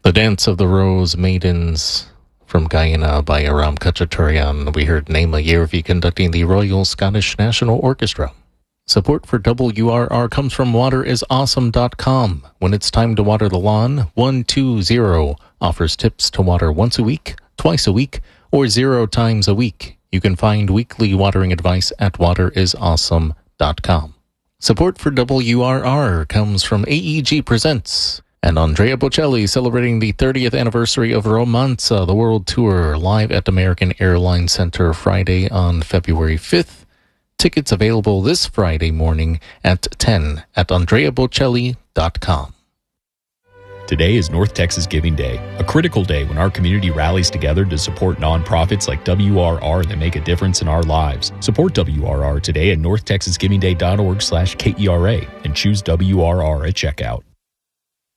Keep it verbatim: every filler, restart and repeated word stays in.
The Dance of the Rose Maidens from Guyana by Aram Khachaturian. We heard Naima Yervi conducting the Royal Scottish National Orchestra. Support for W R R comes from water is awesome dot com. When it's time to water the lawn, one two zero offers tips to water once a week, twice a week, or zero times a week. You can find weekly watering advice at water is awesome dot com. Support for W R R comes from A E G Presents and Andrea Bocelli celebrating the thirtieth anniversary of Romanza, the world tour, live at American Airlines Center Friday on February fifth. Tickets available this Friday morning at ten at andrea bocelli dot com. Today is North Texas Giving Day, a critical day when our community rallies together to support nonprofits like W R R that make a difference in our lives. Support W R R today at north texas giving day dot org slash K E R A and choose W R R at checkout.